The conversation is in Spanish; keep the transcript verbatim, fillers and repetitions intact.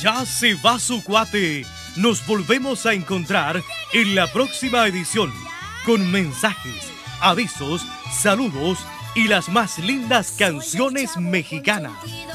Ya se va su cuate. Nos volvemos a encontrar en la próxima edición con mensajes, avisos, saludos y las más lindas canciones mexicanas.